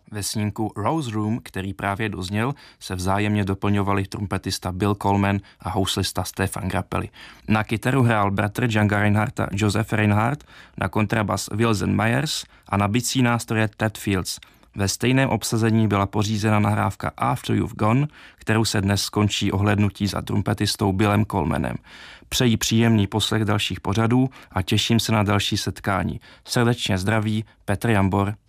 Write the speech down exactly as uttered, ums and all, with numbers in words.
Ve snímku Rose Room, který právě dozněl, se vzájemně doplňovali trumpetista Bill Coleman a houslista Stefan Grappelli. Na kytaru hrál bratr Django Reinhardta Joseph Reinhardt, na kontrabas Wilson Myers a na bicí nástroje Ted Fields. Ve stejném obsazení byla pořízena nahrávka After You've Gone, kterou se dnes skončí ohlédnutí za trumpetistou Billem Colemanem. Přeji příjemný poslech dalších pořadů a těším se na další setkání. Srdečně zdraví, Petr Jambor.